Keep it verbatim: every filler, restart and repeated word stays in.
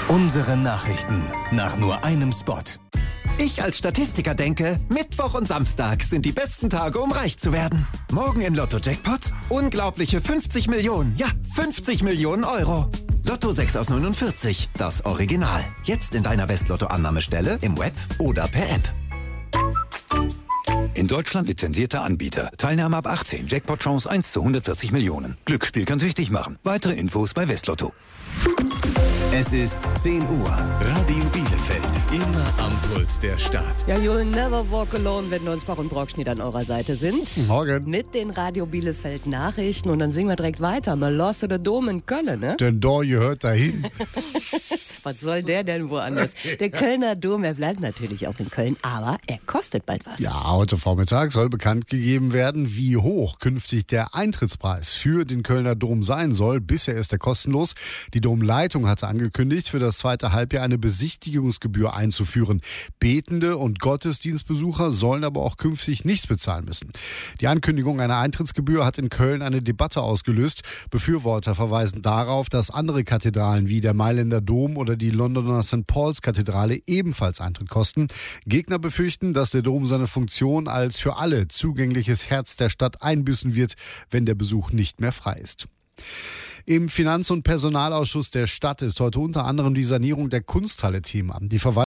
Unsere Nachrichten nach nur einem Spot. Ich als Statistiker denke, Mittwoch und Samstag sind die besten Tage, um reich zu werden. Morgen im Lotto-Jackpot unglaubliche fünfzig Millionen, ja, fünfzig Millionen Euro. Lotto sechs aus neunundvierzig, das Original. Jetzt in deiner West-Lotto-Annahmestelle, im Web oder per App. In Deutschland lizenzierter Anbieter. Teilnahme ab achtzehn. Jackpot-Chance eins zu hundertvierzig Millionen. Glücksspiel kann süchtig machen. Weitere Infos bei Westlotto. Es ist zehn Uhr. Radio Bielefeld. Immer am Puls der Stadt. Ja, you'll never walk alone, wenn Nonsbach und Brockschnitt an eurer Seite sind. Morgen. Mit den Radio Bielefeld Nachrichten. Und dann singen wir direkt weiter. Mal Lost the Dom in Köln, ne? Denn da gehört dahin. Was soll der denn woanders? Der Kölner Dom, er bleibt natürlich auch in Köln, aber er kostet bald was. Ja, heute Vormittag soll bekannt gegeben werden, wie hoch künftig der Eintrittspreis für den Kölner Dom sein soll. Bisher ist er kostenlos. Die Domleitung hatte angekündigt, für das zweite Halbjahr eine Besichtigungsgebühr einzuführen. Betende und Gottesdienstbesucher sollen aber auch künftig nichts bezahlen müssen. Die Ankündigung einer Eintrittsgebühr hat in Köln eine Debatte ausgelöst. Befürworter verweisen darauf, dass andere Kathedralen wie der Mailänder Dom oder die Londoner Sankt Paul's Kathedrale ebenfalls Eintritt kosten. Gegner befürchten, dass der Dom seine Funktion als für alle zugängliches Herz der Stadt einbüßen wird, wenn der Besuch nicht mehr frei ist. Im Finanz- und Personalausschuss der Stadt ist heute unter anderem die Sanierung der Kunsthalle Thema. Die Verwaltung